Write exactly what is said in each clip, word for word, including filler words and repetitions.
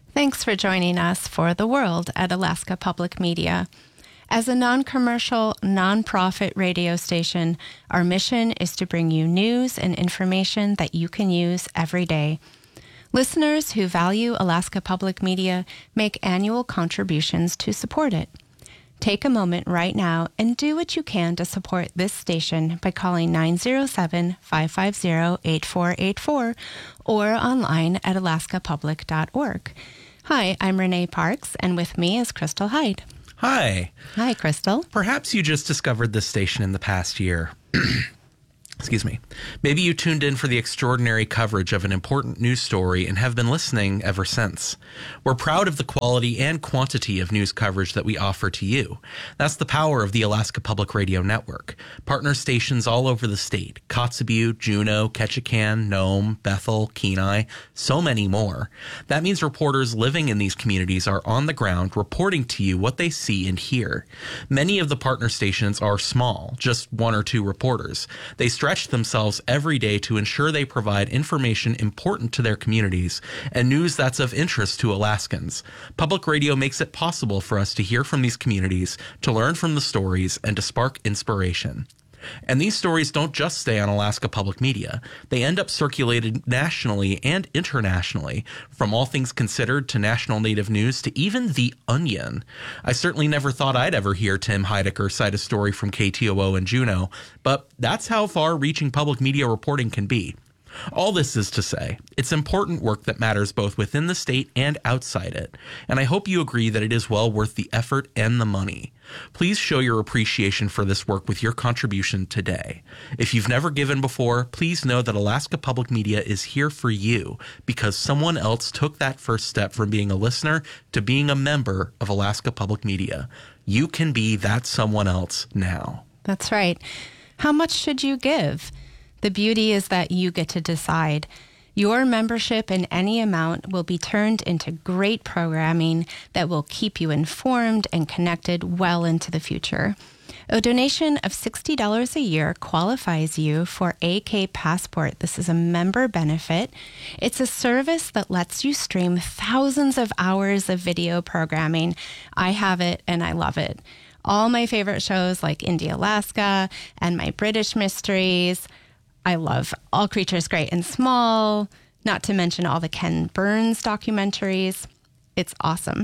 Thanks for joining us for The World at Alaska Public Media. As a non-commercial, non-profit radio station, our mission is to bring you news and information that you can use every day. Listeners who value Alaska Public Media make annual contributions to support it. Take a moment right now and do what you can to support this station by calling nine zero seven, five five zero, eight four eight four or online at alaska public dot org. Hi, I'm Renee Parks, and with me is Crystal Hyde. Hi. Hi, Crystal. Perhaps you just discovered this station in the past year. Excuse me. Maybe you tuned in for the extraordinary coverage of an important news story and have been listening ever since. We're proud of the quality and quantity of news coverage that we offer to you. That's the power of the Alaska Public Radio Network. Partner stations all over the state: Kotzebue, Juneau, Ketchikan, Nome, Bethel, Kenai, so many more. That means reporters living in these communities are on the ground reporting to you what they see and hear. Many of the partner stations are small, just one or two reporters. They stretch themselves every day to ensure they provide information important to their communities and news that's of interest to Alaskans. Public radio makes it possible for us to hear from these communities, to learn from the stories, and to spark inspiration. And these stories don't just stay on Alaska Public Media. They end up circulated nationally and internationally, from All Things Considered to National Native News to even The Onion. I certainly never thought I'd ever hear Tim Heidecker cite a story from K T O O in Juneau, but that's how far-reaching public media reporting can be. All this is to say, it's important work that matters both within the state and outside it, and I hope you agree that it is well worth the effort and the money. Please show your appreciation for this work with your contribution today. If you've never given before, please know that Alaska Public Media is here for you because someone else took that first step from being a listener to being a member of Alaska Public Media. You can be that someone else now. That's right. How much should you give? The beauty is that you get to decide. Your membership in any amount will be turned into great programming that will keep you informed and connected well into the future. A donation of sixty dollars a year qualifies you for A K Passport. This is a member benefit. It's a service that lets you stream thousands of hours of video programming. I have it and I love it. All my favorite shows like Indie Alaska and My British Mysteries. I love All Creatures Great and Small, not to mention all the Ken Burns documentaries. It's awesome.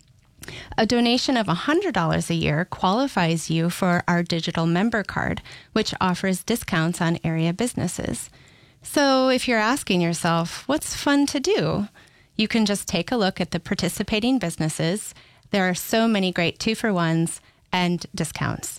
A donation of one hundred dollars a year qualifies you for our digital member card, which offers discounts on area businesses. So if you're asking yourself, what's fun to do? You can just take a look at the participating businesses. There are so many great two-for-ones and discounts.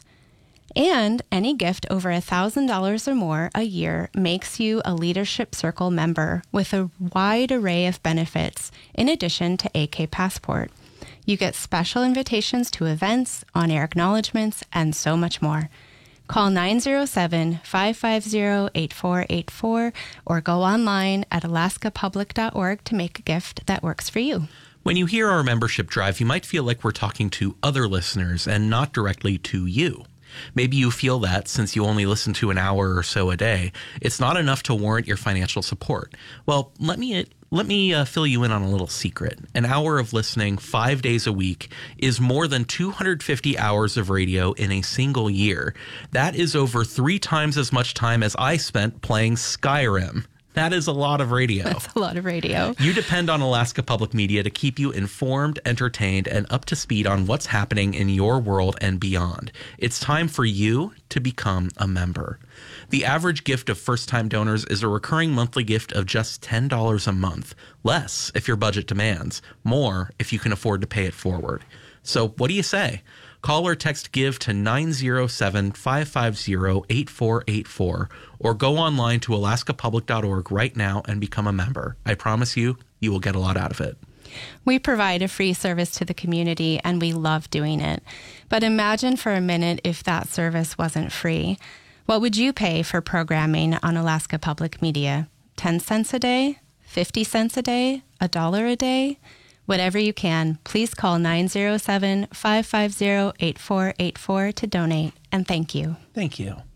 And any gift over one thousand dollars or more a year makes you a Leadership Circle member with a wide array of benefits in addition to A K Passport. You get special invitations to events, on-air acknowledgments, and so much more. Call nine zero seven, five five zero, eight four eight four or go online at alaska public dot org to make a gift that works for you. When you hear our membership drive, you might feel like we're talking to other listeners and not directly to you. Maybe you feel that since you only listen to an hour or so a day, it's not enough to warrant your financial support. Well, let me let me uh, fill you in on a little secret. An hour of listening five days a week is more than two hundred fifty hours of radio in a single year. That is over three times as much time as I spent playing Skyrim. That is a lot of radio. That's a lot of radio. You depend on Alaska Public Media to keep you informed, entertained, and up to speed on what's happening in your world and beyond. It's time for you to become a member. The average gift of first-time donors is a recurring monthly gift of just ten dollars a month. Less if your budget demands. More if you can afford to pay it forward. So what do you say? Call or text GIVE to nine zero seven, five five zero, eight four eight four or go online to alaska public dot org right now and become a member. I promise you, you will get a lot out of it. We provide a free service to the community and we love doing it. But imagine for a minute if that service wasn't free. What would you pay for programming on Alaska Public Media? ten cents a day? fifty cents a day? A dollar a day? Whatever you can, please call nine zero seven, five five zero, eight four eight four to donate, and thank you. Thank you.